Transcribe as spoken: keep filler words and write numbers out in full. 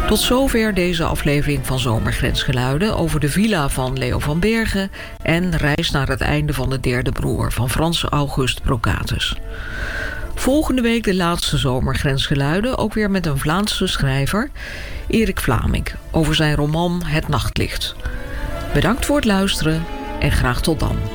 Tot zover deze aflevering van Zomergrensgeluiden over de villa van Leo van Bergen en Reis naar het einde van de derde broer van Frans August Procatus. Volgende week de laatste Zomergrensgeluiden, ook weer met een Vlaamse schrijver, Erik Vlamink, over zijn roman Het Nachtlicht. Bedankt voor het luisteren en graag tot dan.